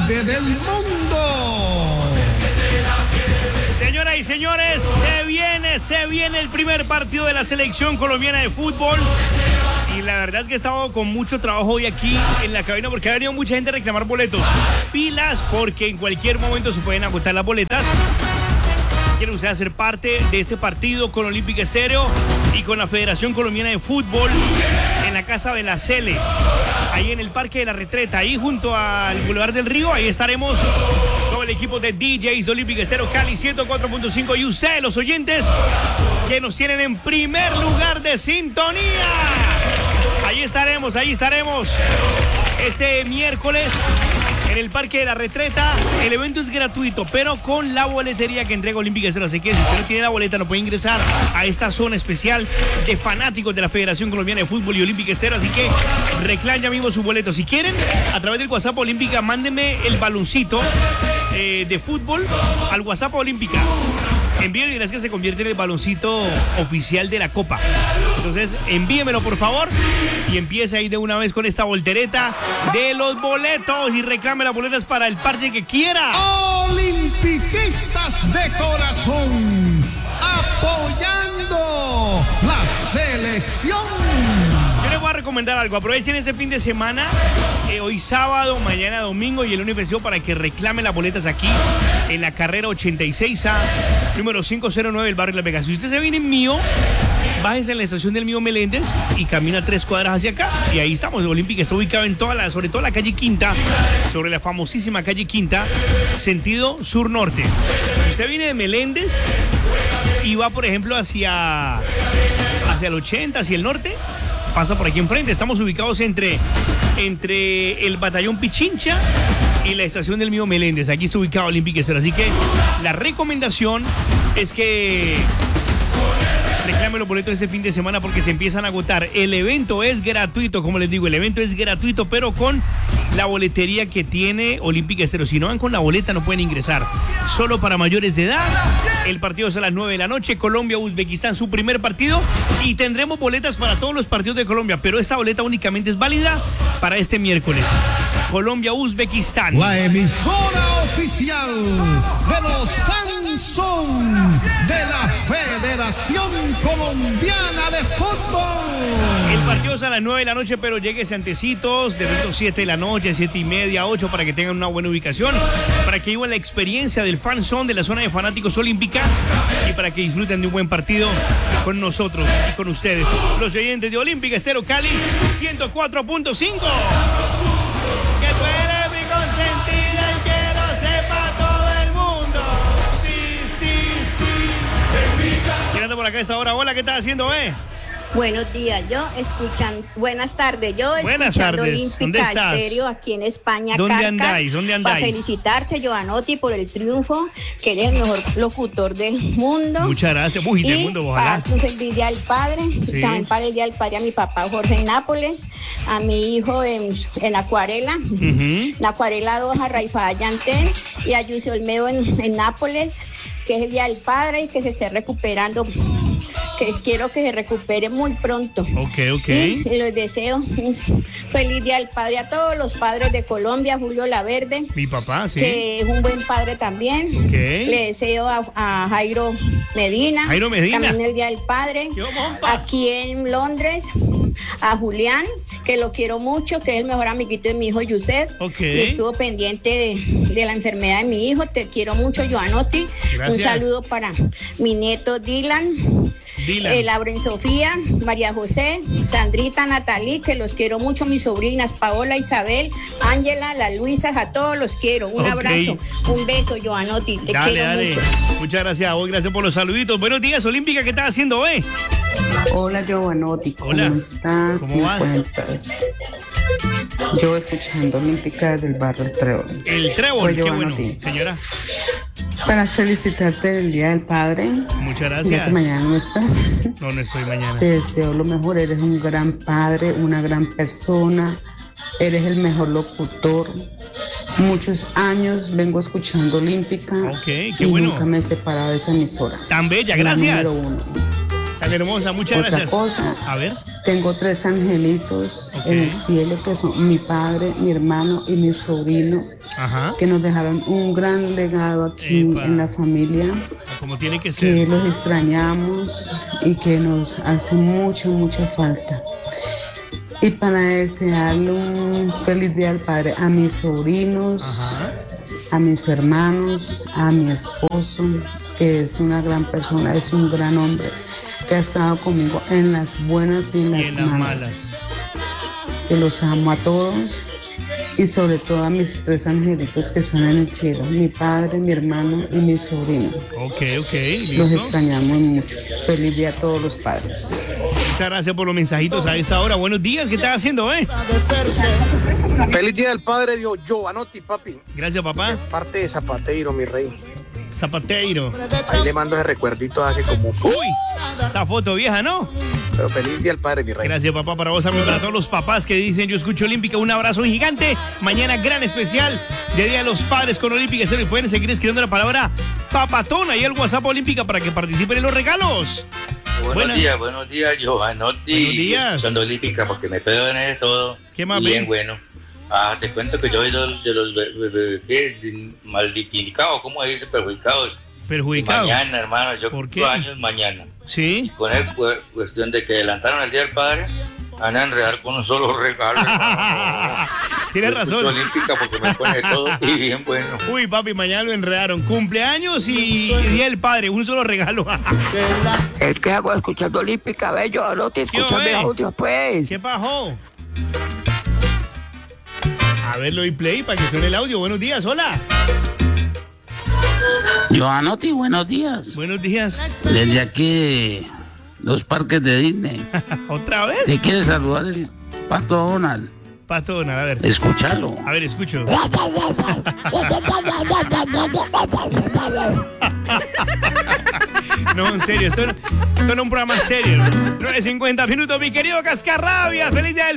grande del mundo. Señoras y señores, se viene el primer partido de la selección colombiana de fútbol. Y la verdad es que he estado con mucho trabajo hoy aquí en la cabina porque ha venido mucha gente a reclamar boletos. Pilas, porque en cualquier momento se pueden agotar las boletas. ¿Quiere usted hacer parte de este partido con Olímpica Estéreo y con la Federación Colombiana de Fútbol en la Casa de la Cele, ahí en el Parque de la Retreta, ahí junto al Boulevard del Río? Ahí estaremos con el equipo de DJs de Olímpica Estéreo Cali 104.5 y ustedes, los oyentes, que nos tienen en primer lugar de sintonía. Ahí estaremos este miércoles en el Parque de la Retreta. El evento es gratuito, pero con la boletería que entrega Olímpica Estéreo. Así que si usted no tiene la boleta, no puede ingresar a esta zona especial de fanáticos de la Federación Colombiana de Fútbol y Olímpica Estéreo. Así que reclamen ya mismo su boleto. Si quieren, a través del WhatsApp Olímpica, mándenme el baloncito de fútbol al WhatsApp Olímpica. Envíenlo y verás que se convierte en el baloncito oficial de la Copa. Entonces, envíemelo, por favor, y empiece ahí de una vez con esta voltereta de los boletos y reclame las boletas para el parche que quiera. Olimpiquistas de corazón, apoyando la selección. Yo les voy a recomendar algo. Aprovechen ese fin de semana, hoy sábado, mañana domingo y el lunes festivo, para que reclamen las boletas aquí en la carrera 86A, número 509 del barrio La Vega. Si usted se viene en Mío, bájese en la estación del Mío Meléndez y camina 3 cuadras hacia acá. Y ahí estamos. Olímpica está ubicado en sobre todo la calle Quinta, sobre la famosísima calle Quinta, sentido sur-norte. Si usted viene de Meléndez y va, por ejemplo, hacia el 80, hacia el norte, pasa por aquí enfrente. Estamos ubicados entre el batallón Pichincha y la estación del Mío Meléndez. Aquí está ubicado Olímpica Estéreo. Así que la recomendación es que reclame los boletos este fin de semana porque se empiezan a agotar. El evento es gratuito, como les digo, el evento es gratuito, pero con la boletería que tiene Olímpica Estéreo. Si no van con la boleta, no pueden ingresar. Solo para mayores de edad. El partido es a las 9 de la noche. Colombia-Uzbekistán, su primer partido. Y tendremos boletas para todos los partidos de Colombia, pero esta boleta únicamente es válida para este miércoles. Colombia-Uzbekistán. La emisora oficial de los Sansón de la Federación Colombiana de Fútbol. El partido es a las 9 de la noche, pero lléguese antecitos, de repente 7 de la noche, 7:30, 8, para que tengan una buena ubicación, para que vivan la experiencia del fan zone de la zona de fanáticos olímpica y para que disfruten de un buen partido con nosotros y con ustedes, los oyentes de Olímpica Estéreo Cali 104.5. Que tú eres mi consentida y que lo sepa todo el mundo. Sí, sí, sí. ¿Quién anda por acá a esta hora? Hola, ¿qué estás haciendo, Buenos días, buenas tardes, escuchando Olímpica Estéreo aquí en España. ¿Dónde andáis? Para felicitarte, Giovanotti, por el triunfo, que eres el mejor locutor del mundo. Muchas gracias. Uy, del mundo, ojalá. Para un feliz Día del Padre, sí. También para el Día del Padre a mi papá Jorge en Nápoles, a mi hijo en Acuarela, la Acuarela 2 a Raifa Yantén y a Yussi Olmedo en Nápoles, que es el Día del Padre y que se esté recuperando, que quiero que se recupere muy pronto. Ok. Y les deseo un feliz Día del Padre a todos los padres de Colombia, Julio Laverde. Mi papá, sí. Que es un buen padre también. Okay. Le deseo a Jairo Medina. También el Día del Padre. Aquí en Londres, a Julián, que lo quiero mucho, que es el mejor amiguito de mi hijo Yuset. Okay. Y estuvo pendiente de la enfermedad de mi hijo. Te quiero mucho, Giovanotti. Gracias. Un saludo para mi nieto Dylan. Lauren Sofía, María José, Sandrita, Natalí, que los quiero mucho, mis sobrinas Paola, Isabel, Ángela, la Luisa, a todos los quiero. Un abrazo, un beso, Giovanotti, te quiero mucho. Muchas gracias a vos, gracias por los saluditos. Buenos días, Olímpica, ¿qué estás haciendo, Hola, Giovanotti, ¿cómo estás? ¿Cómo vas? Cuentas? Yo escuchando Olímpica del barrio El Trébol. El Trébol, qué bueno, señora. Para felicitarte el Día del Padre. Muchas gracias. Ya que mañana no estás. No estoy mañana. Te deseo lo mejor, eres un gran padre, una gran persona, eres el mejor locutor. Muchos años vengo escuchando Olímpica. Ok, qué y bueno. nunca me he separado de esa emisora. Tan bella, gracias. Número 1. Tan hermosa, muchas Otra gracias. cosa, A ver. tengo 3 angelitos en el cielo que son mi padre, mi hermano y mi sobrino, Ajá. que nos dejaron un gran legado aquí Epa. en la familia, Como tiene que que ser. los extrañamos y que nos hace mucha falta. Y para desearle un feliz día al padre a mis sobrinos, Ajá. a mis hermanos, a mi esposo, que es una gran persona, es un gran hombre, que ha estado conmigo en las buenas y en Y las, en las malas. malas. Que los amo a todos y sobre todo a mis 3 angelitos que están en el cielo, mi padre, mi hermano y mi sobrino. Ok, Los listo. extrañamos mucho. Feliz día a todos los padres. Muchas gracias por los mensajitos a esta hora. Buenos días, ¿qué estás haciendo, Feliz día del padre de Giovanotti, papi. Gracias, papá. Parte de Zapateiro, mi rey. Zapateiro. Ahí le mando ese recuerdito hace como... Uy, esa foto vieja, ¿no? Pero feliz día al padre, mi rey. Gracias, papá, para vos, saludos a todos los papás que dicen yo escucho Olímpica. Un abrazo gigante. Mañana gran especial de Día de los Padres con Olímpica. Y pueden seguir escribiendo la palabra papatón ahí al WhatsApp Olímpica para que participen en los regalos. Buenos días, Giovanotti. Buenos días. Escuchando Olímpica porque me puedo de todo. ¿Qué más bien ven? bueno. Te cuento que yo soy de los maldificados, ¿cómo se dice? Perjudicados. Perjudicados. Mañana, hermano, yo ¿Por cumplo qué? años mañana. Sí. Con el cuestión de que adelantaron el Día del Padre, van a enredar con un solo regalo. Tienes Yo razón. escucho Olímpica porque me pone todo y bien bueno. Uy, papi, mañana lo enredaron. Cumpleaños y Día del Padre, un solo regalo. Es que hago escuchando Olímpica, bello, no te escuchando ve? el audio, pues. ¿Qué pasó? A ver, lo doy play para que suene el audio. Buenos días, hola. Giovanotti, buenos días. Buenos días. Desde aquí, los parques de Disney. ¿Otra vez? ¿Te quiere saludar el Pato Donald? Pato Donald, a ver. Escúchalo. A ver, escucho. No, en serio, esto no es un programa serio. 9:50 minutos, mi querido Cascarrabias. Feliz día del